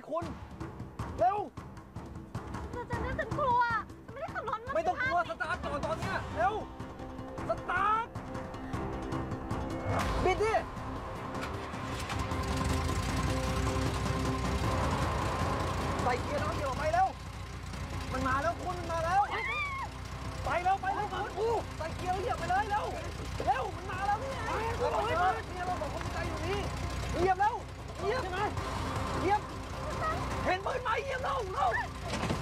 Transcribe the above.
คุณเร็วฉันกลัวฉันไม่ได้ขับรถไม่ต้องกลัวสตาร์ทก่อนตอนเนี้ยเร็วสตาร์ทบิดดิใส่เกียร์แล้วเดี๋ยวไปเร็วมันมาแล้วคุณมันมาแล้วไปเร็วคุณใส่เกียร์แล้วเหยียบไปเลยเร็วมันมาแล้วนี่ไงเนี่ยเราบอกคนใจอยู่นี่เหยียบแล้วเหยียบใช่ไหมเหยียบเห็นปืนไหมเหยียบเร็ว